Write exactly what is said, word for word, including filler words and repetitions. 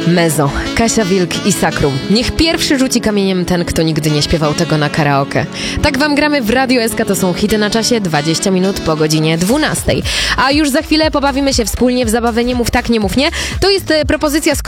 Mezzo, Kasia Wilk i Sakrum. Niech pierwszy rzuci kamieniem ten, kto nigdy nie śpiewał tego na karaoke. Tak wam gramy w Radio S K, to są hity na czasie, dwadzieścia minut po godzinie dwunastej. A już za chwilę pobawimy się wspólnie w zabawę Nie mów tak, nie mów nie. To jest propozycja, z